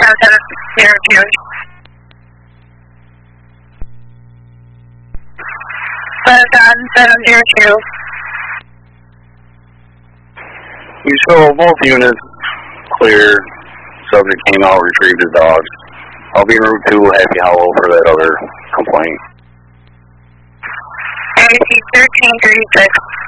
77702. 77702. You show both units clear. Subject came out, retrieved his dogs. I'll be en route to Happy Hollow for that other complaint. AC 1336.